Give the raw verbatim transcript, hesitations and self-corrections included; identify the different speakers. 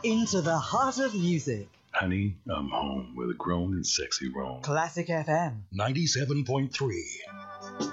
Speaker 1: Into the heart of music.
Speaker 2: Honey, I'm home with a grown and sexy roam.
Speaker 1: Classic F M.
Speaker 2: ninety-seven point three.